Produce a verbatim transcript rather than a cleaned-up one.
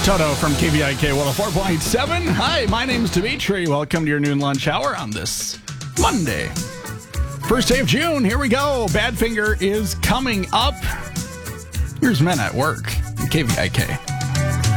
Toto from K V I K one oh four point seven. Hi, my name's Dimitri. Welcome to your noon lunch hour on this Monday. First day of June. Here we go. Badfinger is coming up. Here's Men at Work. K V I K.